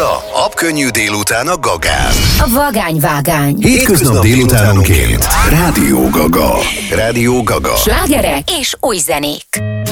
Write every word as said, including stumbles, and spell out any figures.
Manna, habkönnyű délután a Gagán. A vagányvágány. Hétköznap délutánonként. Rádió Gaga. Rádió Gaga. Slágerek és új zenék.